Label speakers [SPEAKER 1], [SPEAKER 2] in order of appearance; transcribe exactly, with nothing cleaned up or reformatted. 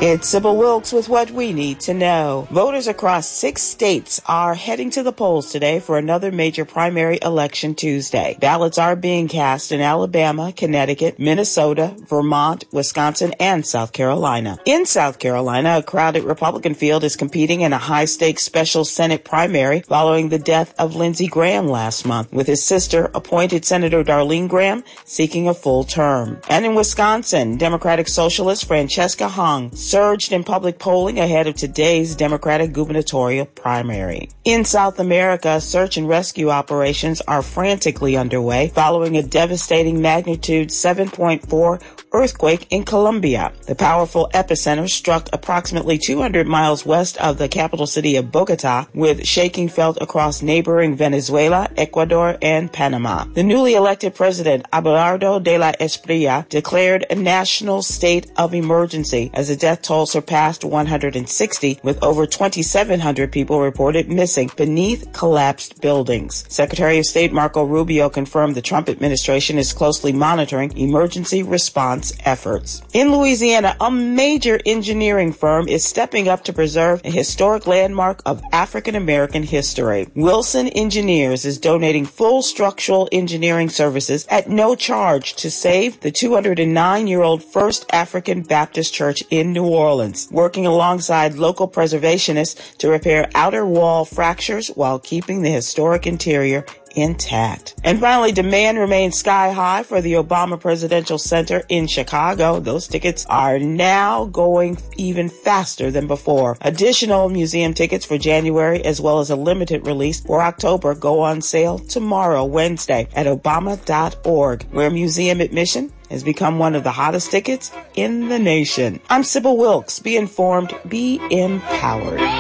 [SPEAKER 1] It's Sybil Wilkes with what we need to know. Voters across six states are heading to the polls today for another major primary election Tuesday. Ballots are being cast in Alabama, Connecticut, Minnesota, Vermont, Wisconsin, and South Carolina. In South Carolina, a crowded Republican field is competing in a high-stakes special Senate primary following the death of Lindsey Graham last month, with his sister, appointed Senator Darlene Graham, seeking a full term. And in Wisconsin, Democratic Socialist Francesca Hong surged in public polling ahead of today's Democratic gubernatorial primary. In South America, search and rescue operations are frantically underway following a devastating magnitude seven point four earthquake in Colombia. The powerful epicenter struck approximately two hundred miles west of the capital city of Bogota, with shaking felt across neighboring Venezuela, Ecuador, and Panama. The newly elected president, Abelardo de la Espriella, declared a national state of emergency as the death toll surpassed one hundred sixty, with over twenty-seven hundred people reported missing beneath collapsed buildings. Secretary of State Marco Rubio confirmed the Trump administration is closely monitoring emergency response efforts. In Louisiana, a major engineering firm is stepping up to preserve a historic landmark of African American history. Wilson Engineers is donating full structural engineering services at no charge to save the two hundred nine-year-old First African Baptist Church in New Orleans, working alongside local preservationists to repair outer wall fractures while keeping the historic interior intact. And finally, demand remains sky high for the Obama Presidential Center in Chicago. Those tickets are now going even faster than before. Additional museum tickets for January, as well as a limited release for October, go on sale tomorrow, Wednesday, at obama dot org, where museum admission has become one of the hottest tickets in the nation. I'm Sybil Wilkes. Be informed, be empowered.